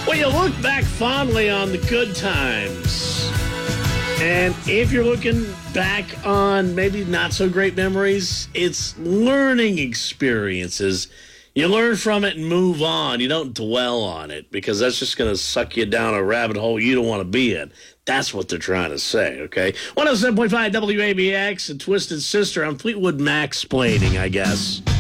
Well, you look back fondly on the good times. And if you're looking back on maybe not so great memories, it's learning experiences. You learn from it and move on. You don't dwell on it because that's just going to suck you down a rabbit hole you don't want to be in. That's what they're trying to say, okay? 107.5 WABX and Twisted Sister on Fleetwood Mac splaining, I guess.